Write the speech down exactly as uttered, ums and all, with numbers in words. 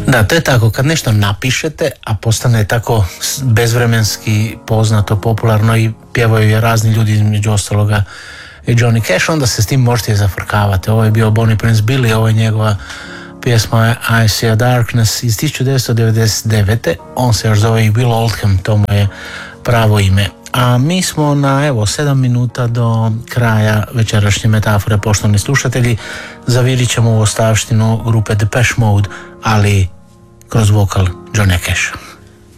Da, to je tako, kad nešto napišete, a postane tako bezvremenski poznato, popularno i pjevaju je razni ljudi, između ostaloga i Johnny Cash, onda se s tim možete zafrkavati. Ovo je bio Bonnie Prince Billy, ovo je njegova pjesma I See a Darkness iz tisuću devetsto devedeset devete. On se još zove i Will Oldham, to mu je pravo ime. A mi smo na, evo, sedam minuta do kraja večerašnje metafore, poštovani slušatelji. Zavirit ćemo u ostavštinu grupe Depeche Mode, ali kroz vokal Johnny Cash.